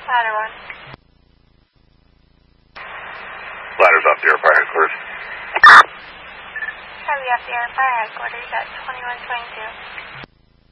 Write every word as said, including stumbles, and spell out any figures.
Ladder one. Ladder's off the Air Fire Headquarters. Copy off the Air Fire Headquarters at twenty-one twenty-two.